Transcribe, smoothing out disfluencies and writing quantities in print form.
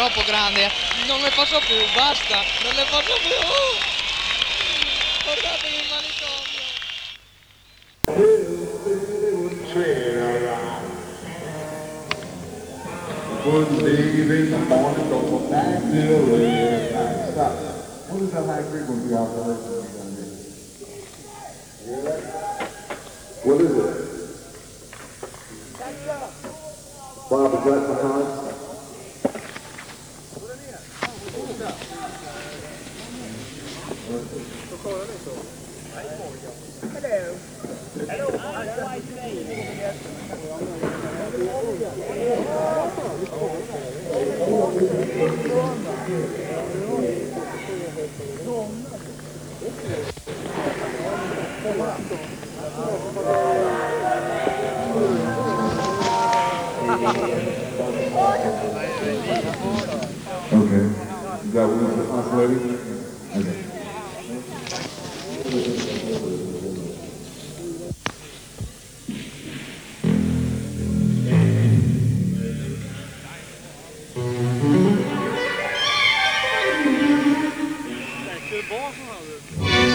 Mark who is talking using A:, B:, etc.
A: troppo grande, non ne posso più, basta, non ne posso più. Portatemi in manicomio.
B: Wouldn't leave in the morning, go back to the red light. Stop. What is the high frequency oscillation we're going to get? Hear that? What is it? Bob, is that behind?
C: Hello.
B: Okay. You got one for oscillating? Okay.
C: Basen hade du.